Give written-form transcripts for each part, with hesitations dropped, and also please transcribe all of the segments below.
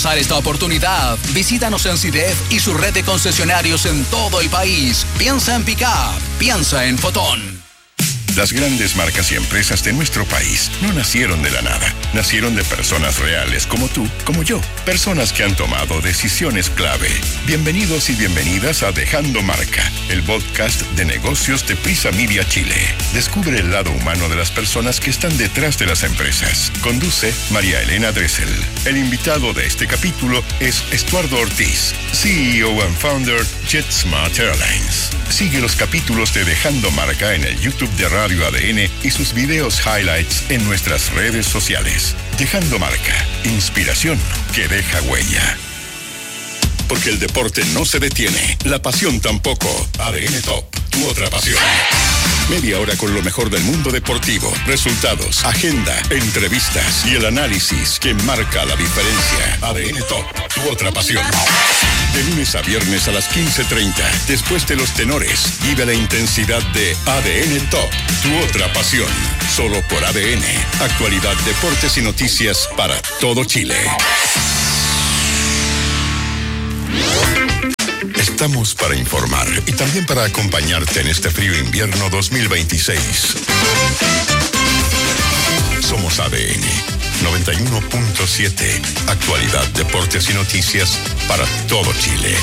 Esta oportunidad, visítanos en CIDEF y su red de concesionarios en todo el país. Piensa en Pickup, piensa en Fotón. Las grandes marcas y empresas de nuestro país no nacieron de la nada. Nacieron de personas reales como tú, como yo. Personas que han tomado decisiones clave. Bienvenidos y bienvenidas a Dejando Marca, el podcast de negocios de Prisa Media Chile. Descubre el lado humano de las personas que están detrás de las empresas. Conduce María Elena Dressel. El invitado de este capítulo es Estuardo Ortiz, CEO and founder JetSmart Airlines. Sigue los capítulos de Dejando Marca en el YouTube de Radio ADN y sus videos highlights en nuestras redes sociales. Dejando Marca, inspiración que deja huella. Porque el deporte no se detiene, la pasión tampoco. ADN Top, tu otra pasión. Media hora con lo mejor del mundo deportivo, resultados, agenda, entrevistas y el análisis que marca la diferencia. ADN Top, tu otra pasión. De lunes a viernes a las 15:30, después de los tenores, vive la intensidad de ADN Top, tu otra pasión. Solo por ADN, actualidad, deportes y noticias para todo Chile. Estamos para informar y también para acompañarte en este frío invierno 2026. Somos ADN 91.7. Actualidad, deportes y noticias para todo Chile.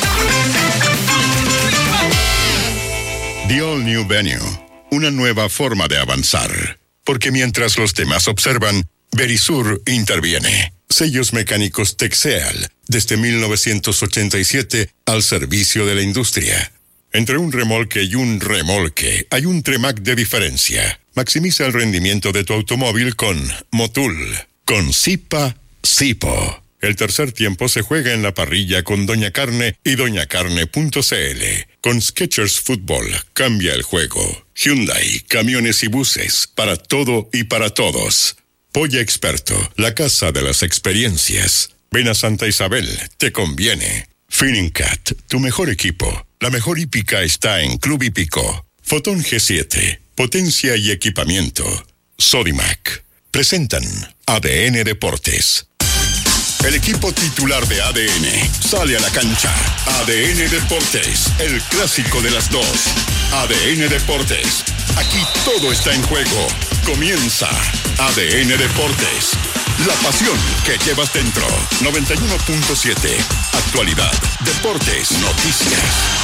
The All New Venue. Una nueva forma de avanzar. Porque mientras los demás observan, Verisur interviene. Sellos mecánicos Texeal, desde 1987 al servicio de la industria. Entre un remolque y un remolque hay un Tremac de diferencia. Maximiza el rendimiento de tu automóvil con Motul, con Sipo. El tercer tiempo se juega en la parrilla con Doña Carne y doñacarne.cl. Con Skechers Fútbol, cambia el juego. Hyundai, camiones y buses, para todo y para todos. Polla Experto, la casa de las experiencias. Ven a Santa Isabel, te conviene. Finincat, tu mejor equipo. La mejor hípica está en Club Hípico. Fotón G7, potencia y equipamiento. Sodimac. Presentan ADN Deportes. El equipo titular de ADN sale a la cancha. ADN Deportes, el clásico de las dos. ADN Deportes, aquí todo está en juego. Comienza ADN Deportes, la pasión que llevas dentro. 91.7, actualidad, deportes, noticias.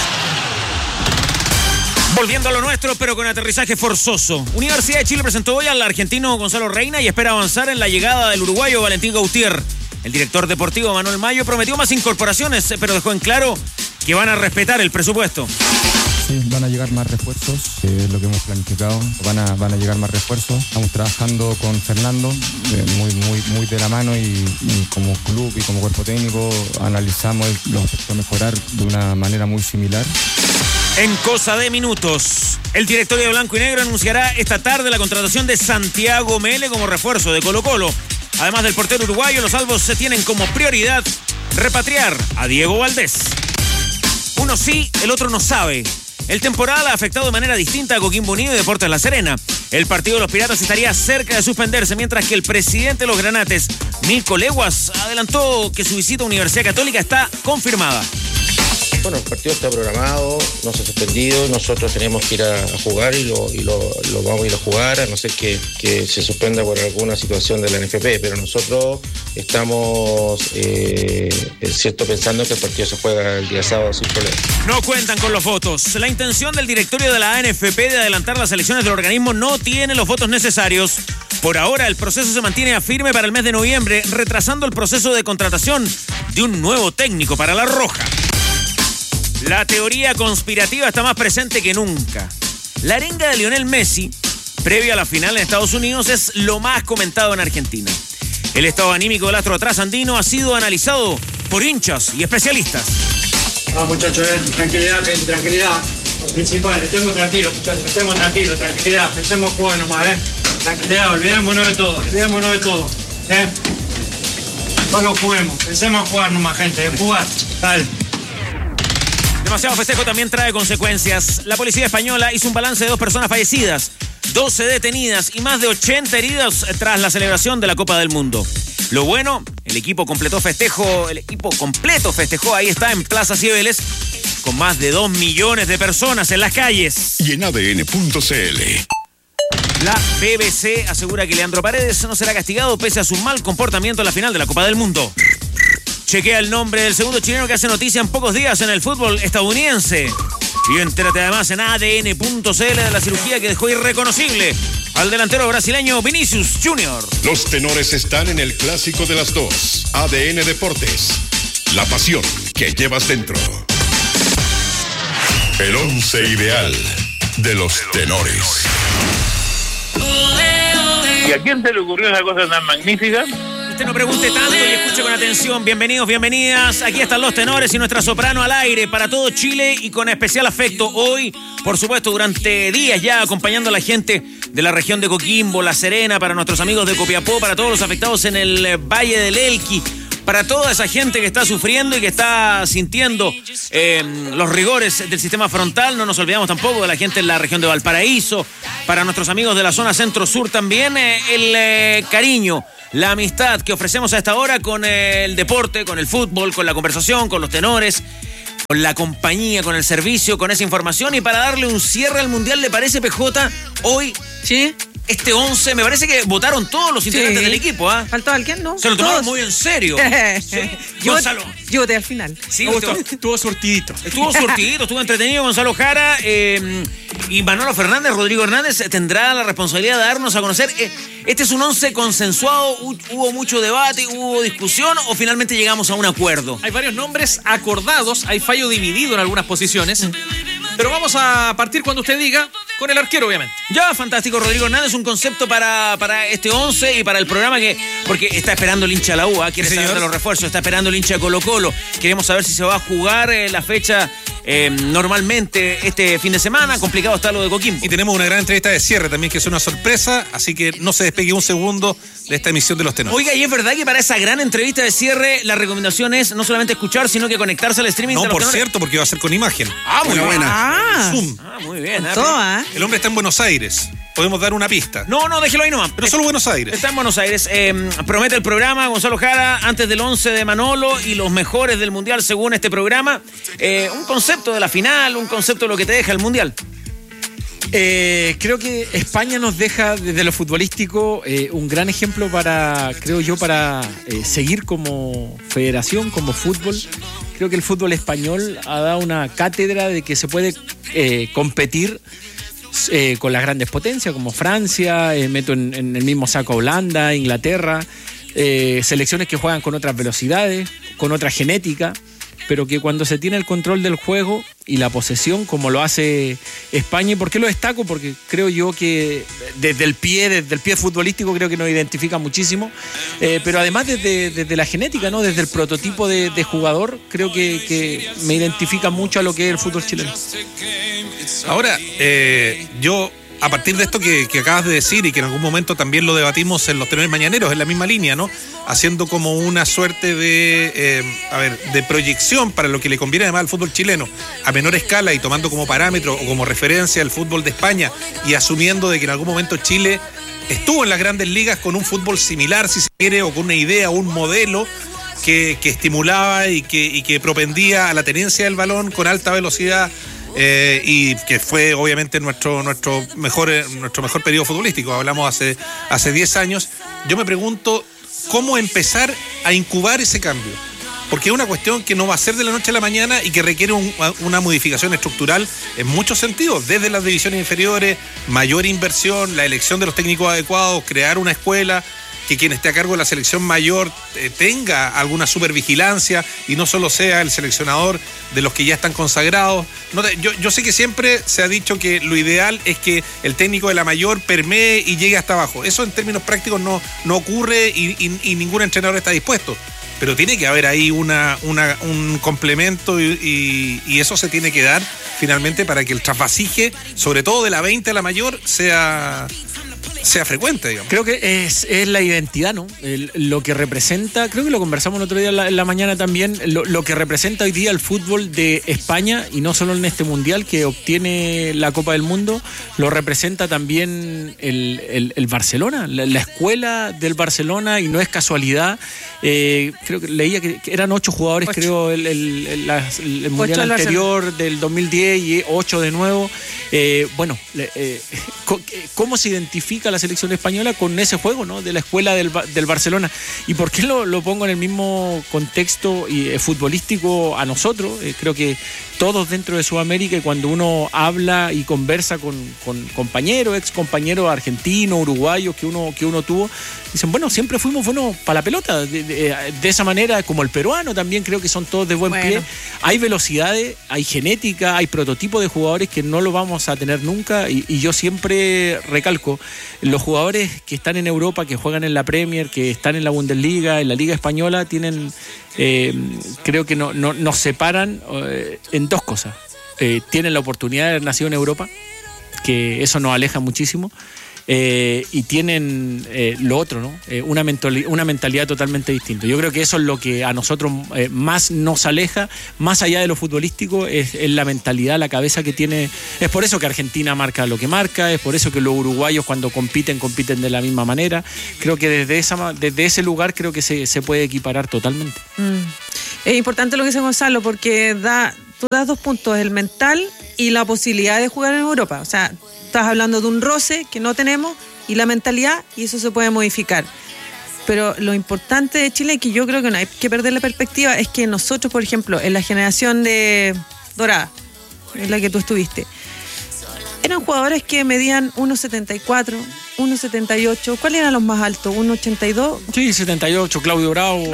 Volviendo a lo nuestro, pero con aterrizaje forzoso. Universidad de Chile presentó hoy al argentino Gonzalo Reina y espera avanzar en la llegada del uruguayo Valentín Gautier. El director deportivo Manuel Mayo prometió más incorporaciones, pero dejó en claro que van a respetar el presupuesto. Sí, van a llegar más refuerzos, es lo que hemos planificado. Van a llegar más refuerzos. Estamos trabajando con Fernando, muy de la mano y como club y como cuerpo técnico analizamos los aspectos a mejorar de una manera muy similar. En cosa de minutos, el directorio de Blanco y Negro anunciará esta tarde la contratación de Santiago Mele como refuerzo de Colo-Colo. Además del portero uruguayo, los albos se tienen como prioridad repatriar a Diego Valdés. Uno sí, el otro no sabe. El temporal ha afectado de manera distinta a Coquimbo Unido y Deportes La Serena. El partido de los Piratas estaría cerca de suspenderse, mientras que el presidente de los Granates, Milko Leguas, adelantó que su visita a Universidad Católica está confirmada. Bueno, el partido está programado, no se ha suspendido, nosotros tenemos que ir a jugar y lo vamos a ir a jugar, a no ser que se suspenda por alguna situación de la NFP, pero nosotros estamos, es cierto, pensando que el partido se juega el día sábado sin problema. No cuentan con los votos. La intención del directorio de la ANFP de adelantar las elecciones del organismo no tiene los votos necesarios. Por ahora, el proceso se mantiene firme para el mes de noviembre, retrasando el proceso de contratación de un nuevo técnico para la Roja. La teoría conspirativa está más presente que nunca. La arenga de Lionel Messi, previo a la final en Estados Unidos, es lo más comentado en Argentina. El estado anímico del astro trasandino ha sido analizado por hinchas y especialistas. Muchachos, tranquilidad, gente, tranquilidad. Lo principal, estemos tranquilos, muchachos, estemos tranquilos, tranquilidad. Pensemos jugar nomás, Tranquilidad, olvidémonos de todo, Solo juguemos, pensemos jugar nomás, gente, jugar, dale. Demasiado festejo también trae consecuencias. La policía española hizo un balance de 2 personas fallecidas, 12 detenidas y más de 80 heridos tras la celebración de la Copa del Mundo. Lo bueno, el equipo completo festejó, ahí está en Plaza Cibeles, con más de 2 millones de personas en las calles. Y en ADN.cl. La BBC asegura que Leandro Paredes no será castigado pese a su mal comportamiento en la final de la Copa del Mundo. Chequea el nombre del segundo chileno que hace noticia en pocos días en el fútbol estadounidense. Y entérate además en ADN.cl de la cirugía que dejó irreconocible al delantero brasileño Vinicius Junior. Los tenores están en el clásico de las dos. ADN Deportes. La pasión que llevas dentro. El 11 ideal de los tenores. ¿Y a quién se le ocurrió esa cosa tan magnífica? Usted no pregunte tanto y escuche con atención. Bienvenidos, bienvenidas. Aquí están los tenores y nuestra soprano al aire para todo Chile y con especial afecto hoy, por supuesto, durante días ya acompañando a la gente de la región de Coquimbo, La Serena, para nuestros amigos de Copiapó, para todos los afectados en el Valle del Elqui, para toda esa gente que está sufriendo y que está sintiendo los rigores del sistema frontal. No nos olvidamos tampoco de la gente en la región de Valparaíso, para nuestros amigos de la zona centro-sur también, el cariño, la amistad que ofrecemos a esta hora con el deporte, con el fútbol, con la conversación, con los tenores, con la compañía, con el servicio, con esa información. Y para darle un cierre al Mundial, ¿le parece, PJ? Hoy, ¿sí? Este 11, me parece que votaron todos los integrantes del equipo, ¿ah? ¿Faltó alguien, no? Se lo tomaron muy en serio. Sí. Gonzalo. Yo voté al final. Sí, estuvo surtidito. Estuvo entretenido Gonzalo Jara. Y Manolo Fernández, Rodrigo Hernández, tendrá la responsabilidad de darnos a conocer. ¿Este es un 11 consensuado? ¿Hubo mucho debate? ¿Hubo discusión? ¿O finalmente llegamos a un acuerdo? Hay varios nombres acordados, hay fallo dividido en algunas posiciones. Pero vamos a partir cuando usted diga, con el arquero, obviamente. Ya, fantástico, Rodrigo Hernández, un concepto para este 11 y para el programa porque está esperando el hincha de la UA, quiere saber de los refuerzos, está esperando el hincha de Colo-Colo. Queremos saber si se va a jugar la fecha normalmente este fin de semana. Complicado está lo de Coquimbo. Y tenemos una gran entrevista de cierre también, que es una sorpresa, así que no se despegue un segundo de esta emisión de Los Tenores. Oiga, y es verdad que para esa gran entrevista de cierre la recomendación es no solamente escuchar, sino que conectarse al streaming. No, por cierto, porque va a ser con imagen. Muy buena. Zoom. Muy bien. El hombre está en Buenos Aires. Podemos dar una pista. No, déjelo ahí nomás. Pero solo Buenos Aires. Está en Buenos Aires. Promete el programa Gonzalo Jara antes del 11 de Manolo y los mejores del Mundial según este programa. Un concepto de la final, un concepto de lo que te deja el Mundial. Creo que España nos deja desde lo futbolístico un gran ejemplo para seguir como federación, como fútbol. Creo que el fútbol español ha dado una cátedra de que se puede competir con las grandes potencias como Francia, meto en el mismo saco a Holanda, Inglaterra, selecciones que juegan con otras velocidades, con otra genética, pero que cuando se tiene el control del juego y la posesión, como lo hace España. ¿Y por qué lo destaco? Porque creo yo que desde el pie futbolístico creo que nos identifica muchísimo, pero además desde la genética, ¿no? Desde el prototipo de jugador, creo que me identifica mucho a lo que es el fútbol chileno. Ahora, yo, a partir de esto que acabas de decir y que en algún momento también lo debatimos en los tenores mañaneros, en la misma línea, ¿no? Haciendo como una suerte de proyección para lo que le conviene además al fútbol chileno a menor escala y tomando como parámetro o como referencia el fútbol de España y asumiendo de que en algún momento Chile estuvo en las grandes ligas con un fútbol similar, si se quiere, o con una idea, un modelo que estimulaba y que propendía a la tenencia del balón con alta velocidad. Y que fue obviamente nuestro mejor periodo futbolístico. Hablamos hace 10 años. Yo me pregunto cómo empezar a incubar ese cambio, porque es una cuestión que no va a ser de la noche a la mañana y que requiere una modificación estructural en muchos sentidos, desde las divisiones inferiores, mayor inversión, la elección de los técnicos adecuados, crear una escuela, que quien esté a cargo de la selección mayor tenga alguna supervigilancia y no solo sea el seleccionador de los que ya están consagrados. Yo sé que siempre se ha dicho que lo ideal es que el técnico de la mayor permee y llegue hasta abajo. Eso en términos prácticos no ocurre y ningún entrenador está dispuesto. Pero tiene que haber ahí un complemento y eso se tiene que dar finalmente para que el trasvasije, sobre todo de la 20 a la mayor, sea sea frecuente, digamos. Creo que es la identidad, ¿no? Lo que representa, creo que lo conversamos el otro día en la mañana también, lo que representa hoy día el fútbol de España, y no solo en este mundial que obtiene la Copa del Mundo, lo representa también el Barcelona, la escuela del Barcelona, y no es casualidad. Creo que leía que eran 8 jugadores, creo, el mundial anterior del 2010 y 8 de nuevo. ¿Cómo se identifica la selección española con ese juego, ¿no? De la escuela del Barcelona? ¿Y por qué lo pongo en el mismo contexto futbolístico a nosotros? Creo que todos dentro de Sudamérica, y cuando uno habla y conversa con compañeros, ex compañeros argentinos, uruguayos que uno tuvo, dicen, bueno, siempre fuimos buenos para la pelota, de esa manera, como el peruano también, creo que son todos de buen pie. Hay velocidades, hay genética, hay prototipos de jugadores que no lo vamos a tener nunca, y yo siempre recalco, los jugadores que están en Europa, que juegan en la Premier, que están en la Bundesliga, en la Liga Española, tienen, creo que nos separan en 2 cosas. Tienen la oportunidad de haber nacido en Europa, que eso nos aleja muchísimo, y tienen lo otro, ¿no? Una mentalidad totalmente distinta. Yo creo que eso es lo que a nosotros más nos aleja, más allá de lo futbolístico, es la mentalidad, la cabeza que tiene. Es por eso que Argentina marca lo que marca, es por eso que los uruguayos cuando compiten de la misma manera. Creo que desde ese lugar creo que se puede equiparar totalmente. Es importante lo que dice Gonzalo, porque tú das 2 puntos, el mental y la posibilidad de jugar en Europa. O sea, estás hablando de un roce que no tenemos, y la mentalidad, y eso se puede modificar. Pero lo importante de Chile, que yo creo que no hay que perder la perspectiva, es que nosotros, por ejemplo, en la generación de Dorada, en la que tú estuviste, eran jugadores que medían 1.74, 1.78. ¿Cuáles eran los más altos? ¿1.82? Sí, 78, Claudio Bravo.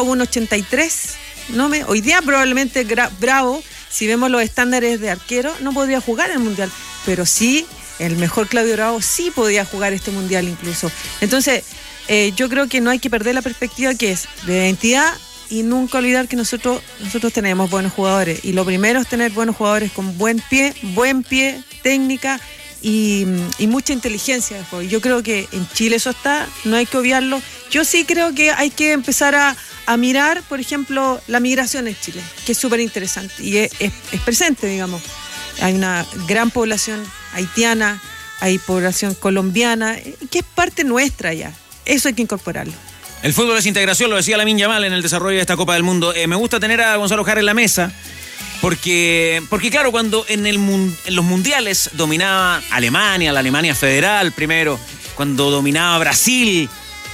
1.83. Hoy día probablemente Bravo, si vemos los estándares de arquero, no podría jugar el Mundial, pero sí, el mejor Claudio Bravo sí podía jugar este Mundial incluso. Entonces, yo creo que no hay que perder la perspectiva que es de identidad, y nunca olvidar que nosotros tenemos buenos jugadores, y lo primero es tener buenos jugadores con buen pie, técnica y mucha inteligencia de juego. Y yo creo que en Chile eso está, no hay que obviarlo. Yo sí creo que hay que empezar a mirar, por ejemplo, la migración en Chile, que es súper interesante y es presente, digamos. Hay una gran población haitiana, hay población colombiana, que es parte nuestra ya. Eso hay que incorporarlo. El fútbol es integración, lo decía Lamine Yamal en el desarrollo de esta Copa del Mundo. Me gusta tener a Gonzalo Jara en la mesa, porque claro, cuando en los mundiales dominaba Alemania, la Alemania federal primero, cuando dominaba Brasil,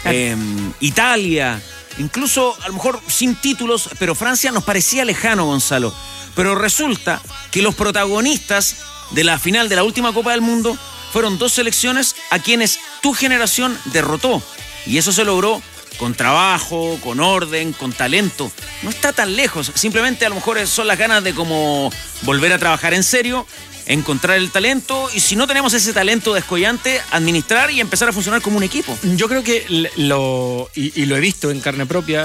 Italia, incluso a lo mejor sin títulos, pero Francia nos parecía lejano, Gonzalo. Pero resulta que los protagonistas de la final de la última Copa del Mundo fueron 2 selecciones a quienes tu generación derrotó. Y eso se logró con trabajo, con orden, con talento. No está tan lejos. Simplemente a lo mejor son las ganas de como volver a trabajar en serio, encontrar el talento, y si no tenemos ese talento descollante, administrar y empezar a funcionar como un equipo. Yo creo que lo he visto en carne propia,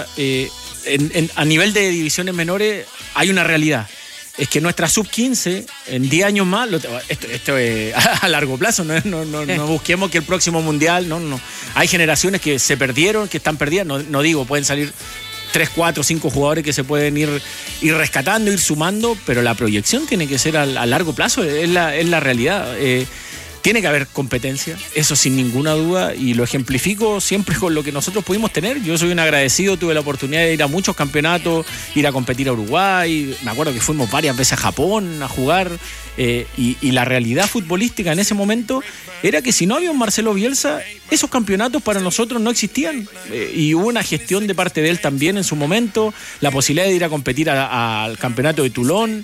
a nivel de divisiones menores hay una realidad. Es que nuestra sub-15, en 10 años más, esto es a largo plazo, no busquemos que el próximo mundial, no. Hay generaciones que se perdieron, que están perdidas, no digo, pueden salir 3, 4, 5 jugadores que se pueden ir rescatando, ir sumando, pero la proyección tiene que ser a largo plazo, es la realidad. Tiene que haber competencia, eso sin ninguna duda, y lo ejemplifico siempre con lo que nosotros pudimos tener. Yo soy un agradecido, tuve la oportunidad de ir a muchos campeonatos, ir a competir a Uruguay, me acuerdo que fuimos varias veces a Japón a jugar, y la realidad futbolística en ese momento era que si no había un Marcelo Bielsa, esos campeonatos para nosotros no existían, y hubo una gestión de parte de él también en su momento, la posibilidad de ir a competir al campeonato de Toulon,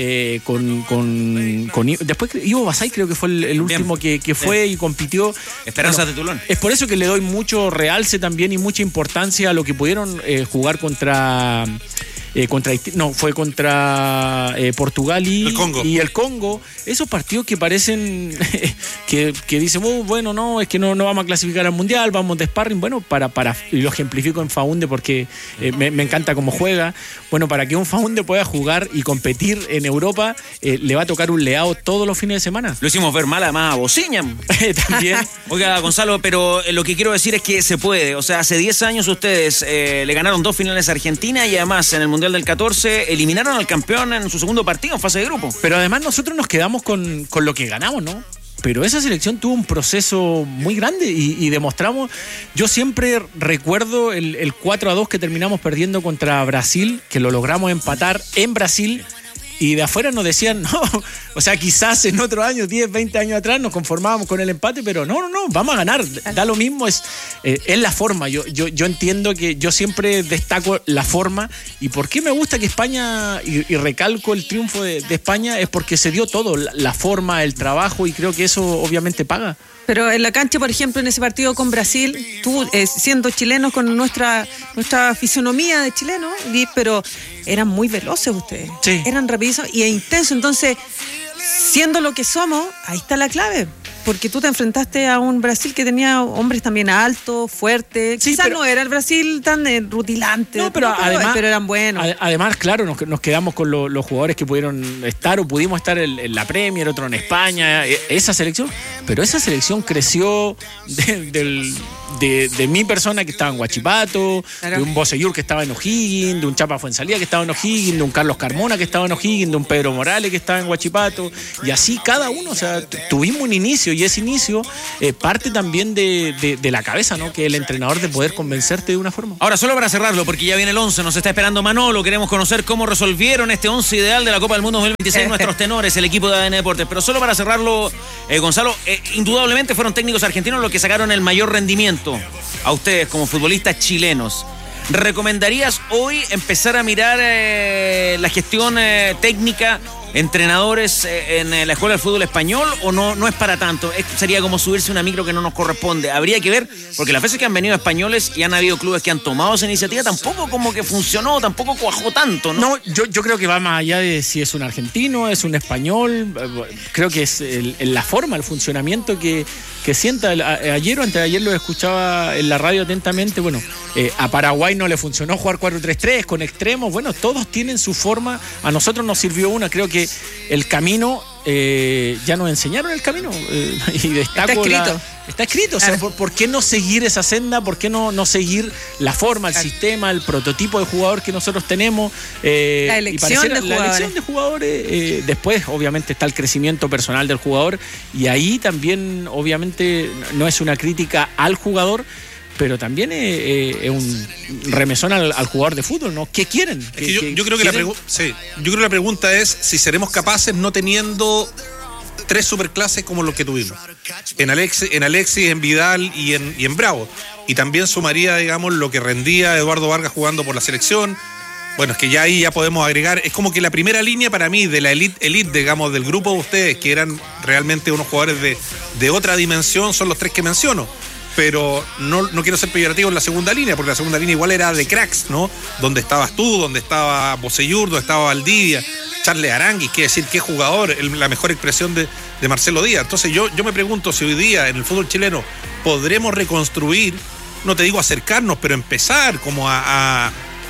después Ivo Basay creo que fue el último que fue y compitió. Esperanzas de Toulon. Es por eso que le doy mucho realce también y mucha importancia a lo que pudieron jugar contra fue contra Portugal y el Congo. Esos partidos que parecen que dicen, bueno, no, es que no vamos a clasificar al Mundial, vamos de sparring. Bueno, y lo ejemplifico en Faunde porque me encanta cómo juega. Bueno, para que un Faunde pueda jugar y competir en Europa, le va a tocar un Leao todos los fines de semana. Lo hicimos ver mal además a Bociña. También. Oiga, Gonzalo, pero lo que quiero decir es que se puede. O sea, hace 10 años ustedes le ganaron 2 finales a Argentina y además en el Mundial del 14 eliminaron al campeón en su segundo partido en fase de grupo. Pero además nosotros nos quedamos con lo que ganamos, ¿no? Pero esa selección tuvo un proceso muy grande y demostramos. Yo siempre recuerdo el 4-2 que terminamos perdiendo contra Brasil, que lo logramos empatar en Brasil. Y de afuera nos decían, no, o sea, quizás en otro año, 10, 20 años atrás, nos conformábamos con el empate, pero no, vamos a ganar, da lo mismo, es la forma. Yo entiendo que yo siempre destaco la forma, y por qué me gusta que España, y recalco el triunfo de España, es porque se dio todo, la forma, el trabajo, y creo que eso obviamente paga. Pero en la cancha, por ejemplo, en ese partido con Brasil, tú siendo chilenos con nuestra fisonomía de chilenos, pero eran muy veloces ustedes. Sí. Eran rapidísimos y intensos. Entonces, siendo lo que somos, ahí está la clave. Porque tú te enfrentaste a un Brasil que tenía hombres también altos, fuertes. Sí, quizás no era el Brasil tan rutilante, pero eran buenos. Además, claro, nos quedamos con los jugadores que pudieron estar o pudimos estar en la Premier, otro en España, esa selección. Pero esa selección creció de mi persona que estaba en Huachipato, claro, de un Bocellur que estaba en O'Higgins, de un Chapa Fuenzalía que estaba en O'Higgins, de un Carlos Carmona que estaba en O'Higgins, de un Pedro Morales que estaba en Huachipato, y así cada uno, o sea, tuvimos un inicio, y ese inicio parte también de la cabeza, ¿no? Que el entrenador de poder convencerte de una forma. Ahora, solo para cerrarlo, porque ya viene el 11, nos está esperando Manolo, queremos conocer cómo resolvieron este 11 ideal de la Copa del Mundo 2026 nuestros tenores, el equipo de ADN Deportes, pero solo para cerrarlo, Gonzalo, indudablemente fueron técnicos argentinos los que sacaron el mayor rendimiento a ustedes como futbolistas chilenos. ¿Recomendarías hoy empezar a mirar la gestión técnica, entrenadores en la Escuela del Fútbol Español, o no es para tanto? Sería como subirse una micro que no nos corresponde. Habría que ver, porque las veces que han venido españoles y han habido clubes que han tomado esa iniciativa, tampoco como que funcionó, tampoco cuajó tanto, ¿no? No, yo creo que va más allá de si es un argentino, es un español. Creo que es la forma, el funcionamiento que sienta. Ayer o antes de ayer lo escuchaba en la radio atentamente. Bueno, a Paraguay no le funcionó jugar 4-3-3 con extremos. Bueno, todos tienen su forma. A nosotros nos sirvió una. Creo que el camino, ya nos enseñaron el camino, y destaco está escrito, o sea, ¿por qué no seguir esa senda? ¿Por qué no seguir la forma, el sistema, el prototipo de jugador que nosotros tenemos? La elección de jugadores. Después, obviamente, está el crecimiento personal del jugador, y ahí también, obviamente, no es una crítica al jugador, pero también es un remesón al jugador de fútbol, ¿no? ¿Qué quieren? Yo creo que la pregunta es si seremos capaces, no teniendo 3 superclases como los que tuvimos en Alexis, en Vidal y en Bravo. Y también sumaría, digamos, lo que rendía Eduardo Vargas jugando por la selección. Bueno, es que ya ahí ya podemos agregar, es como que la primera línea para mí de la elite, digamos, del grupo de ustedes, que eran realmente unos jugadores de otra dimensión, son los 3 que menciono. Pero no quiero ser peyorativo en la segunda línea, porque la segunda línea igual era de cracks, ¿no? Donde estabas tú, donde estaba Bocellur, donde estaba Valdivia, Charles Aranguis, qué decir, qué jugador, la mejor expresión de Marcelo Díaz. Entonces yo me pregunto si hoy día en el fútbol chileno podremos reconstruir, no te digo acercarnos, pero empezar como a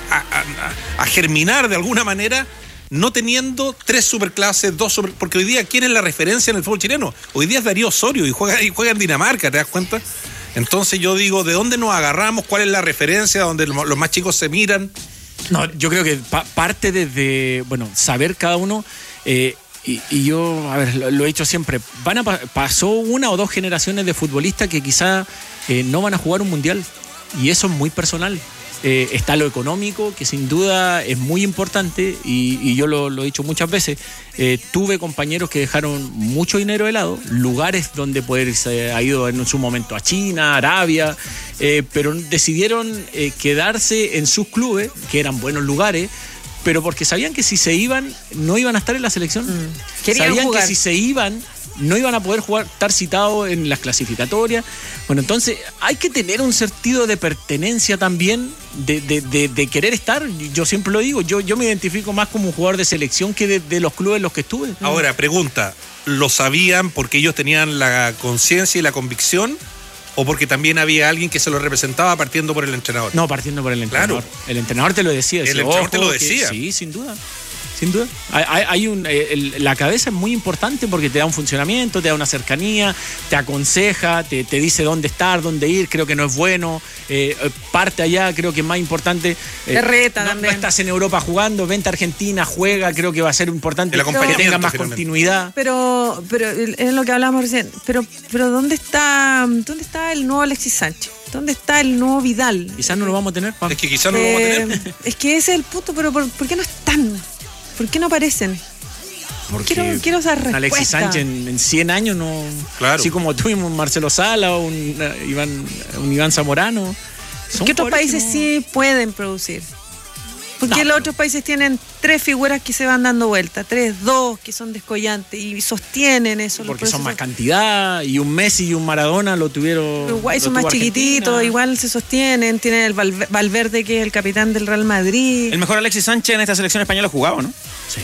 germinar de alguna manera, no teniendo 3 superclases, 2 super... Porque hoy día, ¿quién es la referencia en el fútbol chileno? Hoy día es Darío Osorio y juega en Dinamarca, ¿te das cuenta? Entonces yo digo, ¿de dónde nos agarramos? ¿Cuál es la referencia donde los más chicos se miran? No, yo creo que parte desde, saber cada uno, y yo, a ver, lo he dicho siempre, pasó 1 o 2 generaciones de futbolistas que quizá no van a jugar un mundial, y eso es muy personal. Está lo económico, que sin duda es muy importante, y yo lo he dicho muchas veces. Tuve compañeros que dejaron mucho dinero de lado, lugares donde poder irse, ha ido en su momento a China, Arabia, pero decidieron quedarse en sus clubes, que eran buenos lugares, pero porque sabían que si se iban, no iban a estar en la selección. Querían sabían jugar. Que si se iban, no iban a poder jugar, estar citados en las clasificatorias. Bueno, entonces hay que tener un sentido de pertenencia también, de querer estar. Yo siempre lo digo, yo me identifico más como un jugador de selección que de los clubes en los que estuve. Ahora, pregunta, ¿lo sabían porque ellos tenían la conciencia y la convicción? ¿O porque también había alguien que se lo representaba partiendo por el entrenador? No, partiendo por el entrenador. Claro. El entrenador te lo decía. El entrenador te lo decía. Sí, sin duda. Sin duda. La cabeza es muy importante porque te da un funcionamiento, te da una cercanía, te aconseja, te dice dónde estar, dónde ir, creo que no es bueno, parte allá, creo que es más importante. Te reta también. No estás en Europa jugando, vente a Argentina, juega, creo que va a ser importante que tenga más continuidad. Pero es lo que hablábamos recién, pero ¿dónde está el nuevo Alexis Sánchez? ¿Dónde está el nuevo Vidal? Quizás no lo vamos a tener, Pam. Es que quizás no lo vamos a tener. Es que ese es el punto, pero ¿por qué no están? ¿Por qué no aparecen? Porque quiero esa respuesta. Alexis Sánchez en 100 años no... Claro. Así como tuvimos un Marcelo Sala o un Iván Zamorano. ¿Qué otros países sí pueden producir? Porque los otros países tienen 3 figuras que se van dando vuelta, 3, 2 que son descollantes y sostienen eso. Porque son más cantidad, y un Messi y un Maradona lo tuvieron. Uruguay son más chiquititos, igual se sostienen. Tienen el Valverde, que es el capitán del Real Madrid. El mejor Alexis Sánchez en esta selección española jugaba, ¿no? Sí.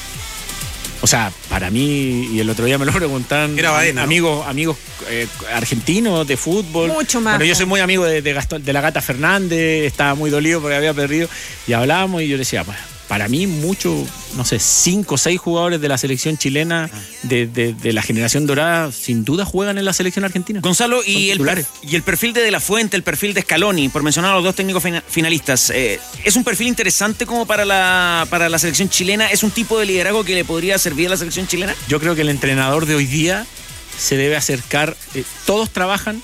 O sea, para mí, y el otro día me lo preguntaban amigos argentinos de fútbol. Mucho más. Bueno, yo soy muy amigo de la Gata Fernández, estaba muy dolido porque había perdido, y hablábamos y yo le decía, pues, para mí mucho, no sé, 5 o 6 jugadores de la selección chilena de la generación dorada sin duda juegan en la selección argentina. Gonzalo, y el perfil de la Fuente, el perfil de Scaloni, por mencionar a los 2 técnicos finalistas, ¿es un perfil interesante como para la selección chilena? ¿Es un tipo de liderazgo que le podría servir a la selección chilena? Yo creo que el entrenador de hoy día se debe acercar, todos trabajan.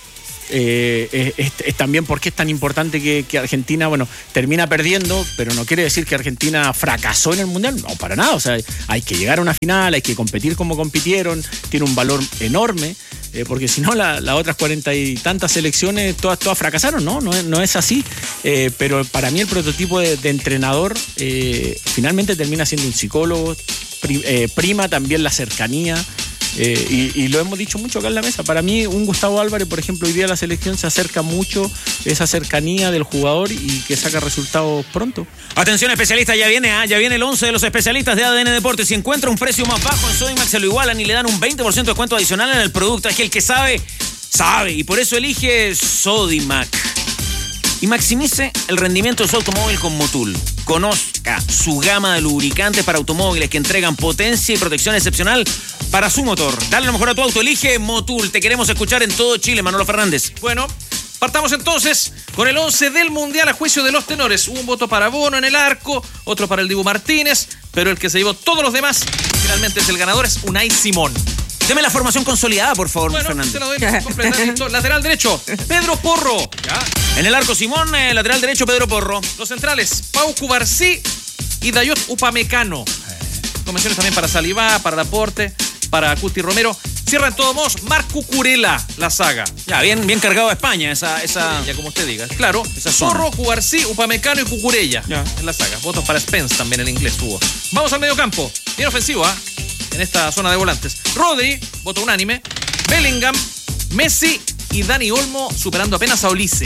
Es también porque es tan importante que Argentina, bueno, termina perdiendo, pero no quiere decir que Argentina fracasó en el Mundial, no, para nada. O sea, hay que llegar a una final, hay que competir como compitieron, tiene un valor enorme, porque si no, las otras 40 y tantas selecciones, todas fracasaron, ¿no? No es así, pero para mí el prototipo de entrenador finalmente termina siendo un psicólogo, prima también la cercanía. Y lo hemos dicho mucho acá en la mesa. Para mí, un Gustavo Álvarez, por ejemplo, hoy día la selección se acerca mucho esa cercanía del jugador y que saca resultados pronto. Atención, especialistas, ya viene el 11 de los especialistas de ADN Deportes. Si encuentra un precio más bajo en Sodimac, se lo igualan y le dan un 20% de descuento adicional en el producto. Es que el que sabe, y por eso elige Sodimac. Y maximice el rendimiento de su automóvil con Motul. Conozca su gama de lubricantes para automóviles que entregan potencia y protección excepcional para su motor. Dale lo mejor a tu auto, elige Motul. Te queremos escuchar en todo Chile, Manolo Fernández. Bueno, partamos entonces con el 11 del Mundial a juicio de los tenores. Hubo un voto para Bono en el arco, otro para el Dibu Martínez, pero el que se llevó todos los demás, finalmente es el ganador, es Unai Simón. Deme la formación consolidada, por favor, bueno, Fernández. Se lo doy completamente. Lateral derecho, Pedro Porro. Ya. En el arco, Simón, lateral derecho, Pedro Porro. Los centrales, Pau Cubarsí y Dayot Upamecano. Convenciones también para Saliba, para Laporte, para Cuti Romero. Cierra en todos modos Marc Cucurella, la saga. Ya, bien cargado a España, esa ya como usted diga. Claro, esa zona. Porro, Cubarsí, Upamecano y Cucurella. Ya. En la saga. Votos para Spence también, el inglés hubo. Vamos al medio campo. Bien ofensivo, en esta zona de volantes. Rodri, voto unánime. Bellingham, Messi y Dani Olmo, superando apenas a Olise.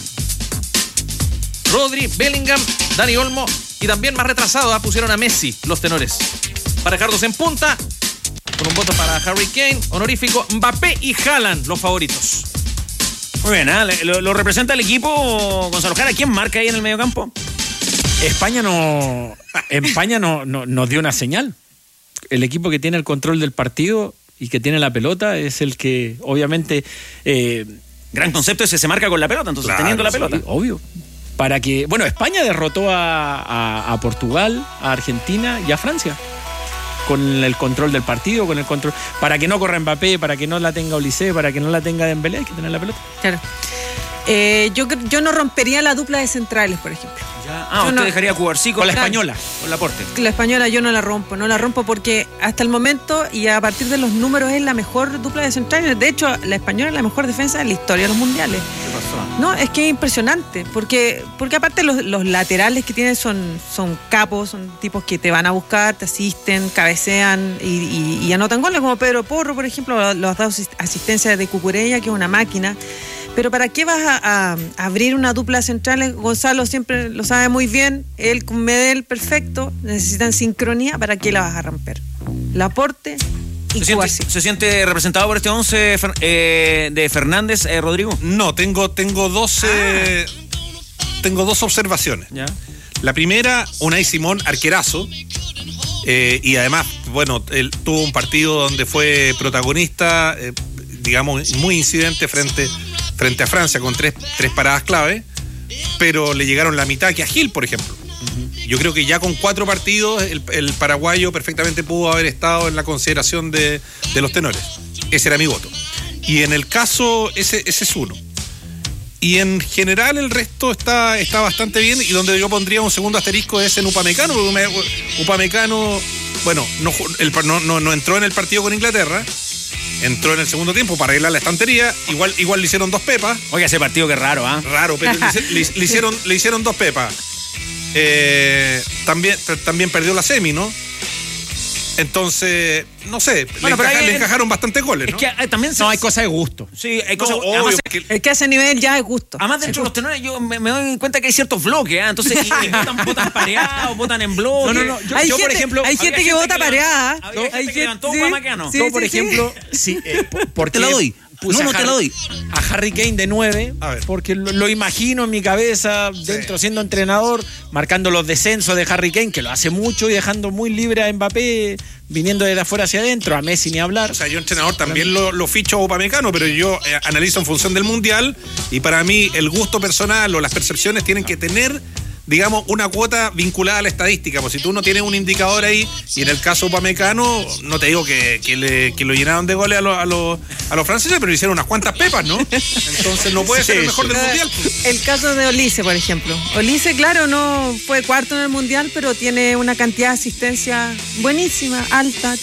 Rodri, Bellingham, Dani Olmo y también más retrasado pusieron a Messi, los tenores. Para dejarlos en punta, con un voto para Harry Kane, honorífico, Mbappé y Haaland, los favoritos. Muy bien, lo representa el equipo Gonzalo Jara. ¿Quién marca ahí en el medio campo? España nos dio una señal. El equipo que tiene el control del partido y que tiene la pelota es el que, obviamente... gran concepto ese, se marca con la pelota, entonces, claro, teniendo la pelota. Sí, obvio. Para que... Bueno, España derrotó a Portugal, a Argentina y a Francia. Con el control del partido, con el control... Para que no corra Mbappé, para que no la tenga Olise, para que no la tenga Dembélé, hay que tener la pelota. Claro. Yo no rompería la dupla de centrales, por ejemplo. Usted dejaría a Cubarsí con la Española. Con Laporte. La Española yo no la rompo porque hasta el momento y a partir de los números es la mejor dupla de centrales. De hecho, la Española es la mejor defensa de la historia de los mundiales. ¿Qué pasó? No, es que es impresionante, porque aparte los laterales que tienen son capos, son tipos que te van a buscar, te asisten, cabecean y anotan goles, como Pedro Porro, por ejemplo, los dado asistencia de Cucurella, que es una máquina. Pero ¿para qué vas a abrir una dupla central? Gonzalo siempre lo sabe muy bien, él con Medel, perfecto, necesitan sincronía, ¿para qué la vas a romper? Laporte y Cubarsí. ¿Se siente representado por este 11 de Fernández, Rodrigo? No, tengo dos observaciones. ¿Ya? La primera, Unai Simón, arquerazo. Y además, bueno, él tuvo un partido donde fue protagonista, digamos, muy incidente frente a Francia con tres paradas clave, pero le llegaron la mitad que a Gil, por ejemplo. Yo creo que ya con 4 partidos el paraguayo perfectamente pudo haber estado en la consideración de los tenores. Ese era mi voto. Y en el caso, ese es uno. Y en general el resto está bastante bien, y donde yo pondría un segundo asterisco es en Upamecano, porque Upamecano, bueno, no entró en el partido con Inglaterra. Entró en el segundo tiempo para arreglar la estantería. Igual le hicieron 2 pepas. Oiga, ese partido que raro, ¿ah? Raro, pero le hicieron 2 pepas. También perdió la semi, ¿no? Entonces, no sé, bueno, le encajaron bastantes goles, ¿no? Es que también hay cosas de gusto. Sí, hay cosas. Obvio, además, Es que a ese nivel ya es gusto. Además, dentro de los tenores, yo me doy cuenta que hay ciertos bloques, ¿ah? Entonces, votan pareados, votan en bloque. No. Yo, por ejemplo, hay gente que vota pareada. Hay gente que levantó Upamecano. Yo, por ejemplo, sí, porque te la doy. No te la doy. A Harry Kane de 9, ver. porque lo imagino en mi cabeza, dentro siendo entrenador, marcando los descensos de Harry Kane, que lo hace mucho, y dejando muy libre a Mbappé, viniendo de afuera hacia adentro, a Messi ni hablar. O sea, yo entrenador también lo ficho a Upamecano, pero yo analizo en función del Mundial, y para mí el gusto personal o las percepciones tienen que tener, digamos, una cuota vinculada a la estadística. Pues si tú no tienes un indicador ahí, y en el caso Upamecano, no te digo que lo llenaron de goles a los franceses, pero le hicieron unas cuantas pepas, ¿no? Entonces no puede ser el mejor del Mundial. El caso de Olise, por ejemplo. Olise, claro, no fue cuarto en el Mundial, pero tiene una cantidad de asistencia buenísima, alta.